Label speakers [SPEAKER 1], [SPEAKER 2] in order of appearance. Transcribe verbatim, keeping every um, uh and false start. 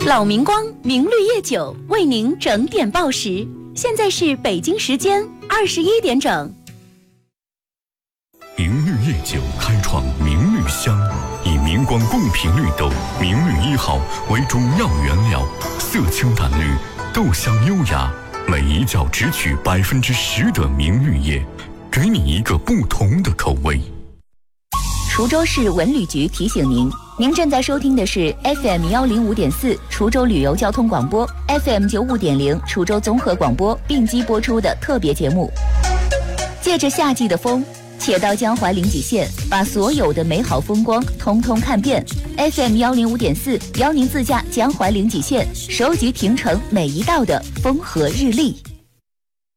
[SPEAKER 1] 老明光明绿叶酒为您整点报时，现在是北京时间二十一点整。
[SPEAKER 2] 明绿叶酒开创明绿香，以明光贡品绿豆明绿一号为主要原料，色清淡绿，豆香优雅，每一角只取百分之十的明绿叶，给你一个不同的口味。
[SPEAKER 1] 滁州市文旅局提醒您，您正在收听的是 F M 幺零五点四滁州旅游交通广播 ，F M 九五点零滁州综合广播并机播出的特别节目。借着夏季的风，且到江淮临济县，把所有的美好风光通通看遍。F M 幺零五点四邀您自驾江淮临济县，收集平城每一道的风和日丽。